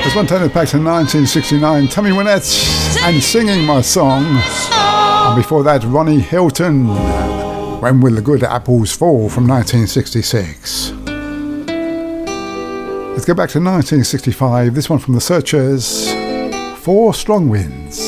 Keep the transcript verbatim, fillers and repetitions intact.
This one turning back to nineteen sixty-nine, Tammy Wynette and Singing My Song. And before that, Ronnie Hilton, When Will the Good Apples Fall, from nineteen sixty-six. Let's go back to nineteen sixty-five, this one from The Searchers, Four Strong Winds.